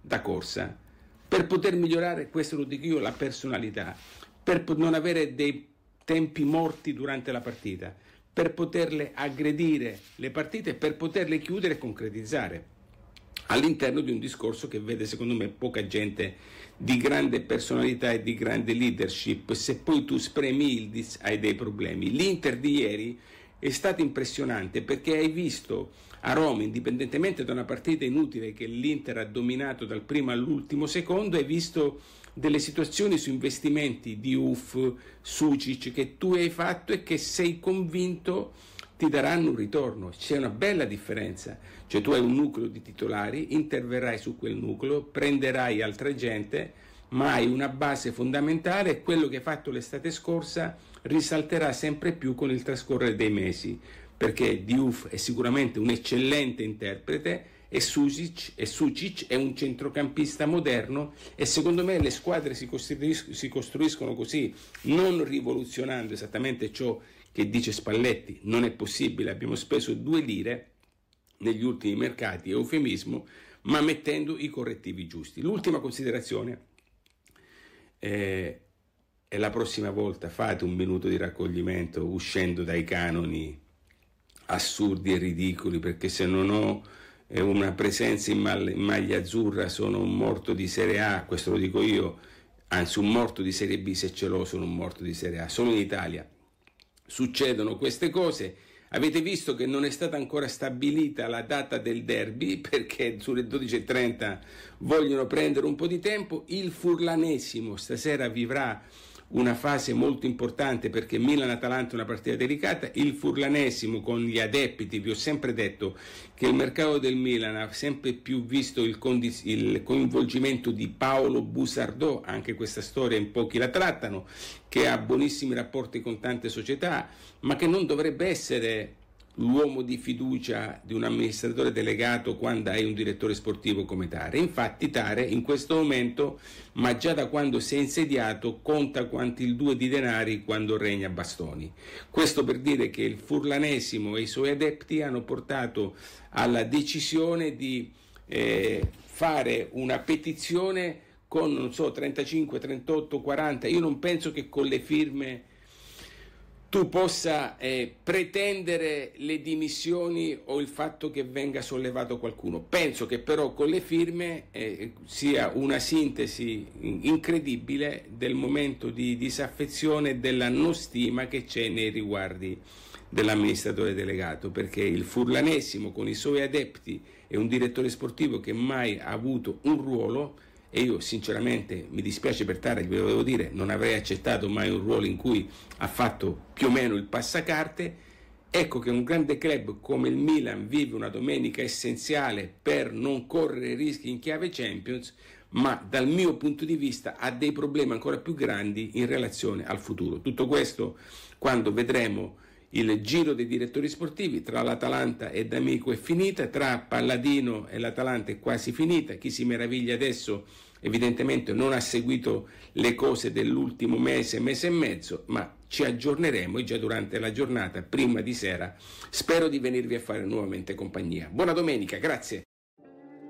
da corsa, per poter migliorare, questo lo dico io, la personalità, per non avere dei tempi morti durante la partita, per poterle aggredire le partite, per poterle chiudere e concretizzare all'interno di un discorso che vede secondo me poca gente di grande personalità e di grande leadership. Se poi tu spremi Yildiz hai dei problemi. L'Inter di ieri è stato impressionante perché hai visto a Roma, indipendentemente da una partita inutile che l'Inter ha dominato dal primo all'ultimo secondo, hai visto delle situazioni su investimenti di Diouf, Sucic che tu hai fatto e che sei convinto ti daranno un ritorno. C'è una bella differenza, cioè tu hai un nucleo di titolari, interverrai su quel nucleo, prenderai altra gente, ma hai una base fondamentale e quello che hai fatto l'estate scorsa risalterà sempre più con il trascorrere dei mesi, perché Diouf è sicuramente un eccellente interprete e Sucic è un centrocampista moderno e secondo me le squadre si costruiscono così, non rivoluzionando esattamente ciò che dice Spalletti. Non è possibile, abbiamo speso 2 lire negli ultimi mercati, eufemismo, ma mettendo i correttivi giusti. L'ultima considerazione è la prossima volta fate un minuto di raccoglimento uscendo dai canoni assurdi e ridicoli, perché se non ho una presenza in maglia azzurra sono un morto di Serie A, questo lo dico io, anzi un morto di Serie B, se ce l'ho sono un morto di Serie A. Solo in Italia succedono queste cose. Avete visto che non è stata ancora stabilita la data del derby perché sulle 12:30 vogliono prendere un po' di tempo. Il Furlanesimo stasera vivrà una fase molto importante perché Milan-Atalanta è una partita delicata. Il Furlanesimo con gli adepti, vi ho sempre detto che il mercato del Milan ha sempre più visto il coinvolgimento di Paolo Busardò, anche questa storia in pochi la trattano, che ha buonissimi rapporti con tante società, ma che non dovrebbe essere l'uomo di fiducia di un amministratore delegato quando hai un direttore sportivo come Tare. Infatti Tare in questo momento, ma già da quando si è insediato, conta quanti il 2 di denari quando regna bastoni. Questo per dire che il Furlanesimo e i suoi adepti hanno portato alla decisione di fare una petizione con, non so, 35, 38, 40. Io non penso che con le firme tu possa pretendere le dimissioni o il fatto che venga sollevato qualcuno. Penso che però con le firme sia una sintesi incredibile del momento di disaffezione e della non stima che c'è nei riguardi dell'amministratore delegato, perché il Furlanesimo con i suoi adepti è un direttore sportivo che mai ha avuto un ruolo. E io sinceramente mi dispiace per Tare, ve lo devo dire, non avrei accettato mai un ruolo in cui ha fatto più o meno il passacarte. Ecco che un grande club come il Milan vive una domenica essenziale per non correre rischi in chiave Champions, ma dal mio punto di vista ha dei problemi ancora più grandi in relazione al futuro. Tutto questo quando vedremo il giro dei direttori sportivi. Tra l'Atalanta e D'Amico è finita, tra Palladino e l'Atalanta è quasi finita. Chi si meraviglia adesso evidentemente non ha seguito le cose dell'ultimo mese e mezzo, ma ci aggiorneremo e già durante la giornata, prima di sera, spero di venirvi a fare nuovamente compagnia. Buona domenica, grazie.